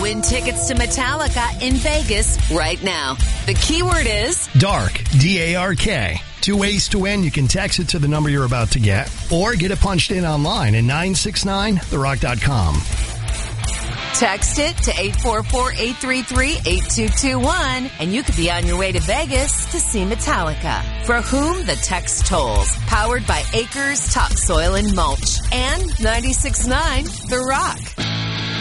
Win tickets to Metallica in Vegas right now. The keyword is DARK, D-A-R-K. 2 ways to win. You can text it to the number you're about to get or get it punched in online at 969therock.com. Text it to 844-833-8221 and you could be on your way to Vegas to see Metallica. For whom the text tolls. Powered by Acres Topsoil and Mulch and 96.9 The Rock.